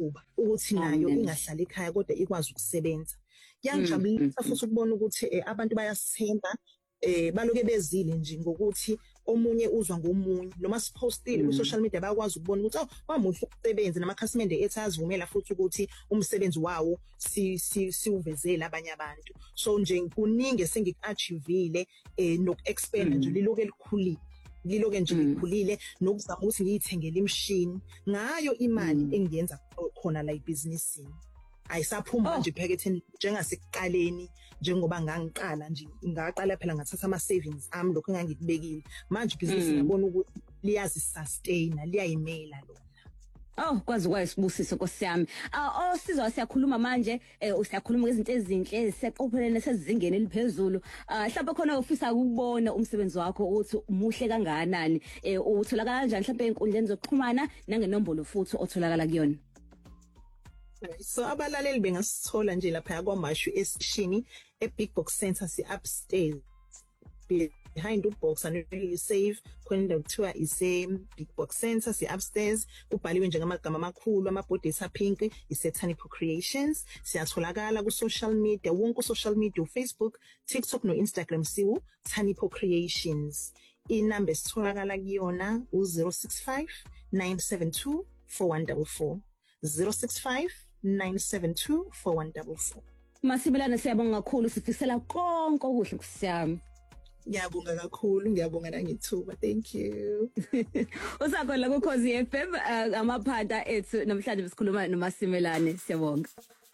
ithuba ukuthi nayo ingahlali ekhaya kodwa ikwazi ukusebenza. Kuyangijabulisa futhi ukubona ukuthi abantu bayasithemba baloke bezile nje ngokuthi omunye uzwa ngomunye noma sipostile ku social media bayakwazi ukubona ukuthi wamuhle ukusebenza namakhasimende ethu azivumela futhi ukuthi umsebenzi wawo siuvezele abanye abantu. So nje kuningi esengikuachievile nokuexpand nje liloke likhulile. Liloke nje likhulile nokuzama ukuthi ngiyithengele imishini ngayo imali engiyenza khona la ibhizinisini. Ayisaphuma nje phaketheni njengasekuqaleni njengoba ngangiqala nje ngaqala phela ngathatha ama savings ami lokho engangikubekile manje ibhizinisi ngabona ukuthi liyazi sustain liyayimela lona. Kwazi kwayisibusiso Nkosi yami. Osizwa siyakhuluma manje usiyakhuluma ngezinto ezinhle eziseqopheleni sezingeni eliphezulu. Mhlawumbe khona ufisa ukubona umsebenzi wakho ukuthi umuhle kangakanani. Utholakala kanjani mhlawumbe einkundleni zokuxhumana nangenombolo futhi otholakala kuyona? So abalaleli bengasithola nje lapha kwaMashu esishini eBig Box Center upstairs behind ubox and really save khona kuthiwa ise Big Box Center upstairs kubhaliwe nje ngamagama amakhulu amabhodi pink Thanipo Creations. Siyatholakala ku social media wonke social media Facebook, TikTok no Instagram siwu Thanipo Creations. Inamba esitholakala kuyona u065 972 4144 065 972 4144. Masimelane siyabonga kakhulu sifisela konke okuhle Nkosi yami. Ngiyabonga kakhulu ngiyabonga nangethuba. Thank you. Usakhona ku Khosi FM amaphata ethu namhlanje sikhuluma noMasimelane siyabonga.